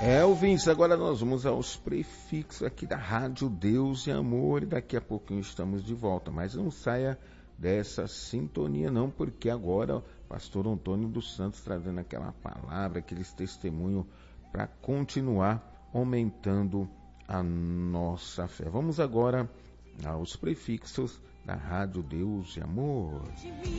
Ouvintes, agora nós vamos aos prefixos aqui da Rádio Deus e Amor, e daqui a pouquinho estamos de volta, mas não saia dessa sintonia não, porque agora o pastor Antônio dos Santos trazendo aquela palavra, aqueles testemunhos para continuar aumentando a nossa fé. Vamos agora aos prefixos da Rádio Deus e Amor.